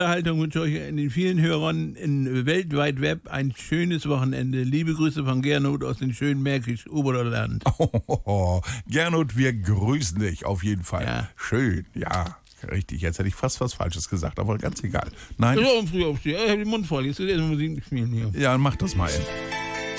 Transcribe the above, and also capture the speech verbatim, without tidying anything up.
Unterhaltung wünsche ich euch in den vielen Hörern in weltweit Web ein schönes Wochenende. Liebe Grüße von Gernot aus dem schönen Märkisch Oberland. Oh, Gernot, wir grüßen dich auf jeden Fall. Ja. Schön, ja, richtig. Jetzt hätte ich fast was Falsches gesagt, aber ganz egal. Nein. Ja, früh aufstehen. Ich habe den Mund voll. Jetzt ist erstmal Musik spielen hier. Ja, mach das mal eben.